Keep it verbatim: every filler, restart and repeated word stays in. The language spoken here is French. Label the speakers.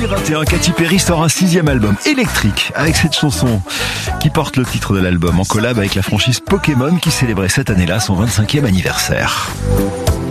Speaker 1: vingt et un, Katy Perry sort un sixième album électrique avec cette chanson qui porte le titre de l'album en collab avec la franchise Pokémon qui célébrait cette année-là son vingt-cinquième anniversaire.